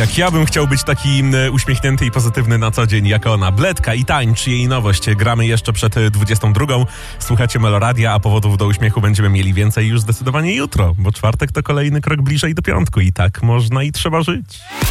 Jak ja bym chciał być taki uśmiechnięty i pozytywny na co dzień, jak ona. Bledka i Tańcz, jej nowość. Gramy jeszcze przed 22. Słuchacie Meloradia, a powodów do uśmiechu będziemy mieli więcej już zdecydowanie jutro, bo czwartek to kolejny krok bliżej do piątku i tak można i trzeba żyć.